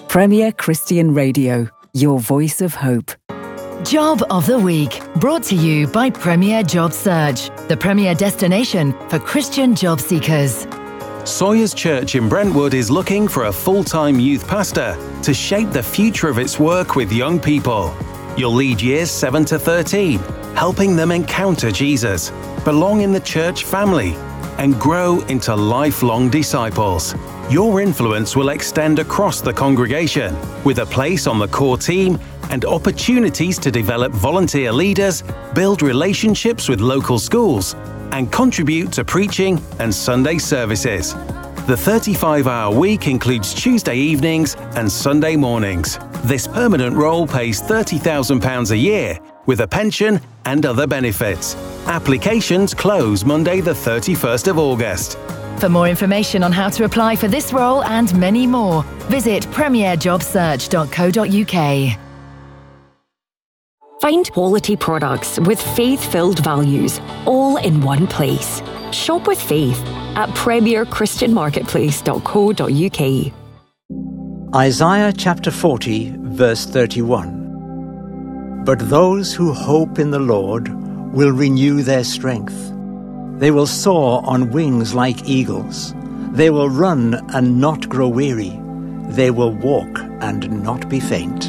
Premier Christian Radio, your voice of hope. Job of the Week, brought to you by Premier Job Search, the premier destination for Christian job seekers. Sawyers Church in Brentwood is looking for a full-time youth pastor to shape the future of its work with young people. You'll lead years 7 to 13, helping them encounter Jesus, belong in the church family, and grow into lifelong disciples. Your influence will extend across the congregation, with a place on the core team and opportunities to develop volunteer leaders, build relationships with local schools, and contribute to preaching and Sunday services. The 35-hour week includes Tuesday evenings and Sunday mornings. This permanent role pays £30,000 a year, with a pension and other benefits. Applications close Monday the 31st of August. For more information on how to apply for this role and many more, visit premierjobsearch.co.uk. Find quality products with faith-filled values, all in one place. Shop with faith at premierchristianmarketplace.co.uk. Isaiah chapter 40, verse 31. But those who hope in the Lord will renew their strength. They will soar on wings like eagles. They will run and not grow weary. They will walk and not be faint.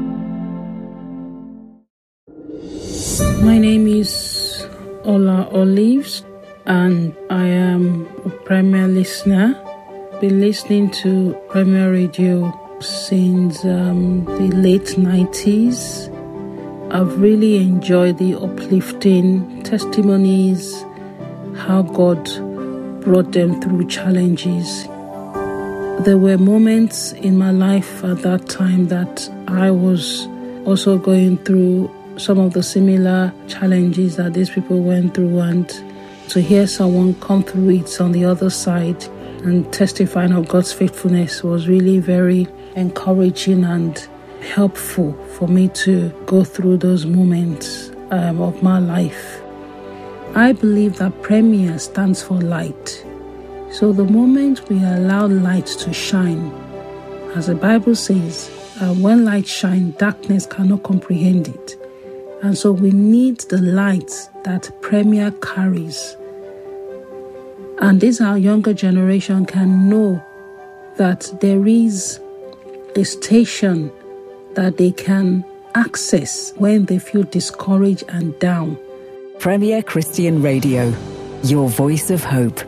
My name is Ola Olives, and I am a Premier listener. Been listening to Premier Radio since the late 90s. I've really enjoyed the uplifting testimonies, how God brought them through challenges. There were moments in my life at that time that I was also going through some of the similar challenges that these people went through, and to hear someone come through it on the other side and testifying of God's faithfulness was really very encouraging and helpful for me to go through those moments of my life. I believe that Premier stands for light. So the moment we allow light to shine, as the Bible says, when light shines, darkness cannot comprehend it. And so we need the light that Premier carries. And this our younger generation can know that there is a station that they can access when they feel discouraged and down. Premier Christian Radio, your voice of hope.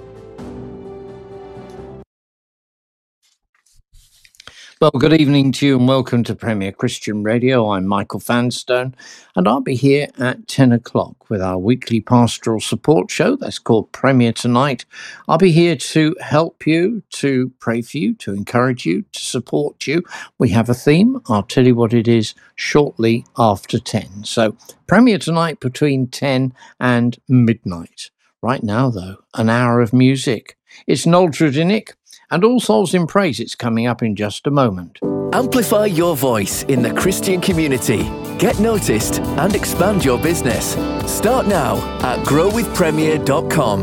Well, good evening to you and welcome to Premier Christian Radio. I'm Michael Vanstone and I'll be here at 10 o'clock with our weekly pastoral support show that's called Premier Tonight. I'll be here to help you, to pray for you, to encourage you, to support you. We have a theme. I'll tell you what it is shortly after 10. So Premier Tonight between 10 and midnight. Right now, though, an hour of music. It's Noel Trudinick and All Souls in Praise. It's coming up in just a moment. Amplify your voice in the Christian community. Get noticed and expand your business. Start now at growwithpremier.com.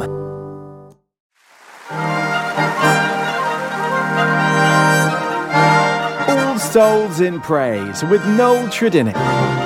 All Souls in Praise with Noel Trudinick.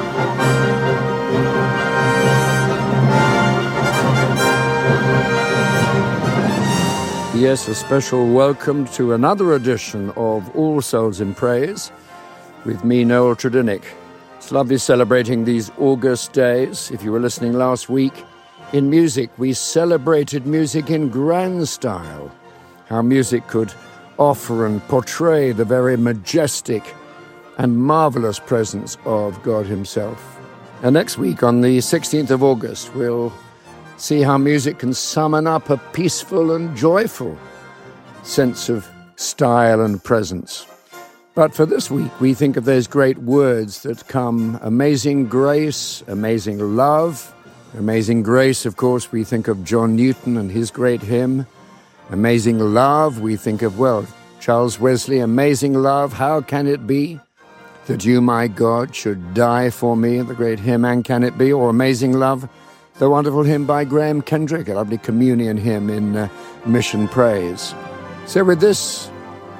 Yes, a special welcome to another edition of All Souls in Praise with me, Noel Trudinick. It's lovely celebrating these August days. If you were listening last week, in music, we celebrated music in grand style. How music could offer and portray the very majestic and marvelous presence of God himself. And next week, on the 16th of August, we'll see how music can summon up a peaceful and joyful sense of style and presence. But for this week, we think of those great words that come: amazing grace, amazing love. Amazing grace, of course, we think of John Newton and his great hymn. Amazing love, we think of, Charles Wesley, amazing love, how can it be that you, my God, should die for me, the great hymn, and can it be? Or amazing love, the wonderful hymn by Graham Kendrick, a lovely communion hymn in Mission Praise. So with this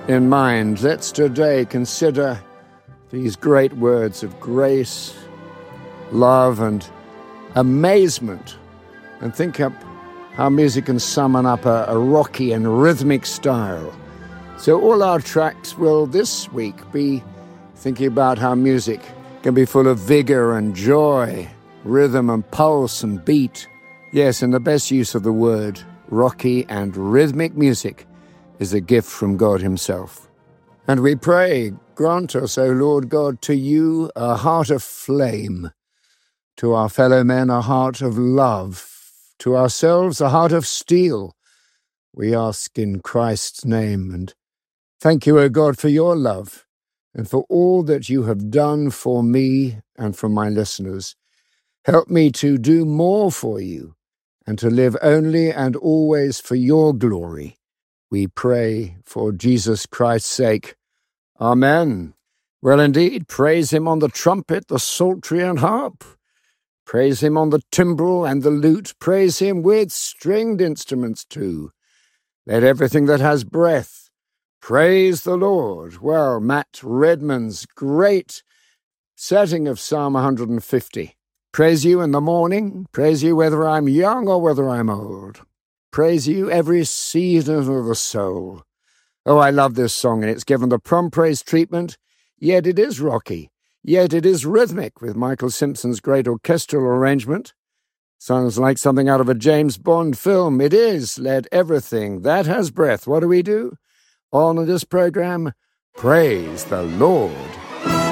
in mind, let's today consider these great words of grace, love, and amazement, and think up how music can summon up a rocky and rhythmic style. So all our tracks will this week be thinking about how music can be full of vigor and joy, rhythm and pulse and beat. Yes, and the best use of the word, rocky and rhythmic music, is a gift from God himself. And we pray, grant us, O Lord God, to you a heart of flame, to our fellow men a heart of love, to ourselves a heart of steel. We ask in Christ's name, and thank you, O God, for your love and for all that you have done for me and for my listeners. Help me to do more for you and to live only and always for your glory. We pray for Jesus Christ's sake. Amen. Well, indeed, praise him on the trumpet, the psaltery and harp. Praise him on the timbrel and the lute. Praise him with stringed instruments too. Let everything that has breath praise the Lord. Well, Matt Redman's great setting of Psalm 150. Praise you in the morning. Praise you whether I'm young or whether I'm old. Praise you every season of the soul. Oh, I love this song, and it's given the prom praise treatment, yet it is rocky. Yet it is rhythmic, with Michael Simpson's great orchestral arrangement. Sounds like something out of a James Bond film. It is. Let everything that has breath. What do? On this program, praise the Lord.